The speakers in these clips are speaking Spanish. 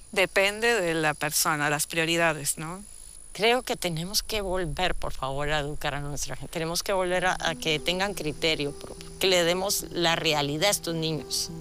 Depende de la persona, las prioridades, ¿no? Creo que tenemos que volver, por favor, a educar a nuestra gente. Tenemos que volver a que tengan criterio propio, que le demos la realidad a estos niños.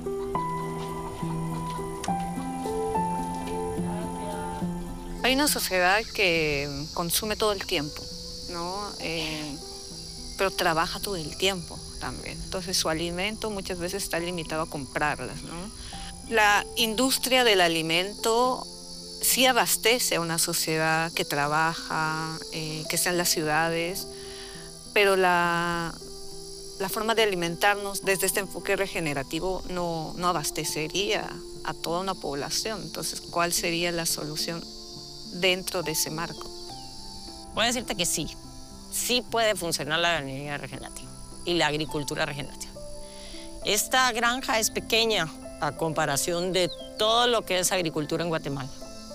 Hay una sociedad que consume todo el tiempo, ¿no? Pero trabaja todo el tiempo también. Entonces su alimento muchas veces está limitado a comprarlas, ¿no? La industria del alimento sí abastece a una sociedad que trabaja, que está en las ciudades, pero la forma de alimentarnos desde este enfoque regenerativo no abastecería a toda una población. Entonces, ¿cuál sería la solución dentro de ese marco? Voy a decirte que sí puede funcionar la ganadería regenerativa y la agricultura regenerativa. Esta granja es pequeña a comparación de todo lo que es agricultura en Guatemala.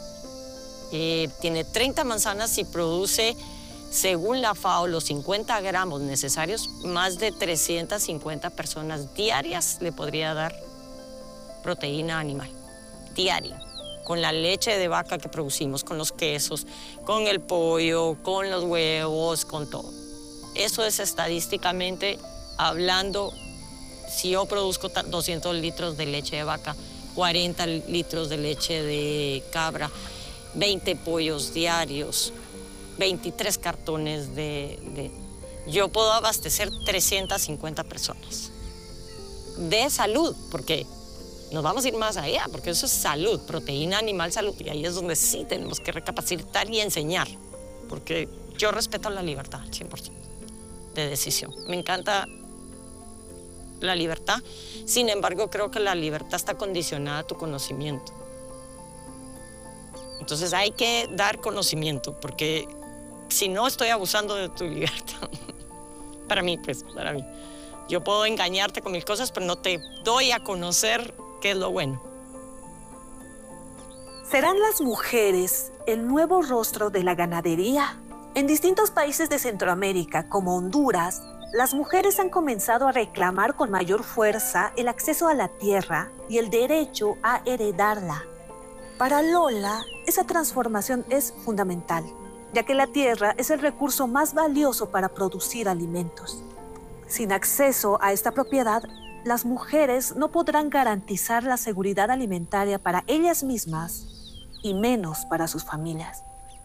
Tiene 30 manzanas y produce, según la FAO, los 50 gramos necesarios, más de 350 personas diarias le podría dar proteína animal, diaria, con la leche de vaca que producimos, con los quesos, con el pollo, con los huevos, con todo. Eso es estadísticamente hablando, si yo produzco 200 litros de leche de vaca, 40 litros de leche de cabra, 20 pollos diarios, 23 cartones yo puedo abastecer 350 personas. De salud, porque nos vamos a ir más allá, porque eso es salud, proteína animal, salud. Y ahí es donde sí tenemos que recapacitar y enseñar, porque yo respeto la libertad, 100% de decisión. Me encanta la libertad, sin embargo, creo que la libertad está condicionada a tu conocimiento. Entonces hay que dar conocimiento, porque si no estoy abusando de tu libertad. Para mí. Yo puedo engañarte con mil cosas, pero no te doy a conocer qué es lo bueno. ¿Serán las mujeres el nuevo rostro de la ganadería? En distintos países de Centroamérica, como Honduras, las mujeres han comenzado a reclamar con mayor fuerza el acceso a la tierra y el derecho a heredarla. Para Lola, esa transformación es fundamental, ya que la tierra es el recurso más valioso para producir alimentos. Sin acceso a esta propiedad, las mujeres no podrán garantizar la seguridad alimentaria para ellas mismas y menos para sus familias.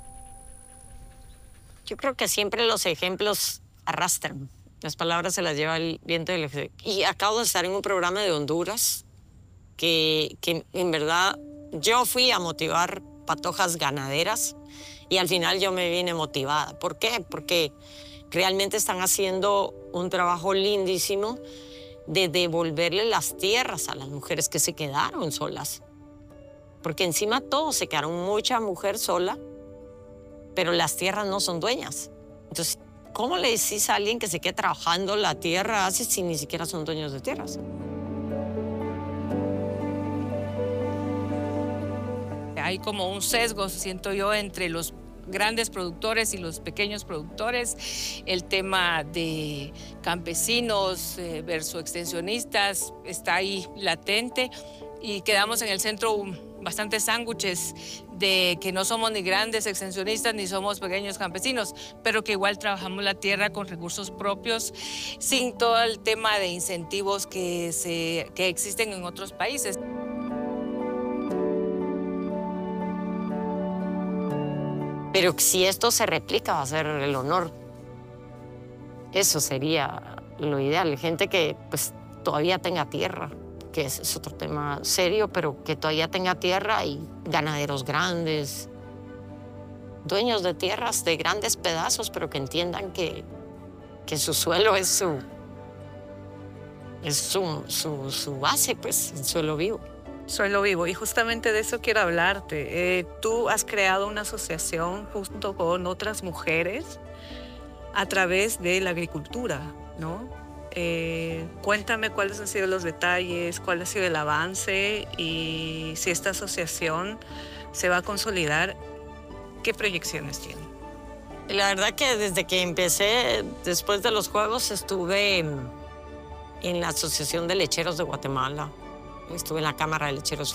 Yo creo que siempre los ejemplos arrastran. Las palabras se las lleva el viento. Y acabo de estar en un programa de Honduras que en verdad yo fui a motivar patojas ganaderas y al final yo me vine motivada. ¿Por qué? Porque realmente están haciendo un trabajo lindísimo de devolverle las tierras a las mujeres que se quedaron solas. Porque encima todos se quedaron mucha mujer sola, pero las tierras no son dueñas. Entonces, ¿cómo le decís a alguien que se quede trabajando la tierra si ni siquiera son dueños de tierras? Hay como un sesgo, siento yo, entre los grandes productores y los pequeños productores. El tema de campesinos versus extensionistas está ahí latente y quedamos en el centro bastantes sándwiches de que no somos ni grandes extensionistas ni somos pequeños campesinos, pero que igual trabajamos la tierra con recursos propios sin todo el tema de incentivos que existen en otros países. Pero si esto se replica, va a ser el honor. Eso sería lo ideal. Gente que pues, todavía tenga tierra, que es otro tema serio, pero que todavía tenga tierra y ganaderos grandes, dueños de tierras de grandes pedazos, pero que entiendan que su suelo es su base, pues, el suelo vivo. Suelo vivo, y justamente de eso quiero hablarte. Tú has creado una asociación junto con otras mujeres a través de la agricultura, ¿no? Cuéntame cuáles han sido los detalles, cuál ha sido el avance y si esta asociación se va a consolidar, ¿qué proyecciones tiene? La verdad que desde que empecé, después de los Juegos, estuve en la Asociación de Lecheros de Guatemala. Estuve en la Cámara de Lecheros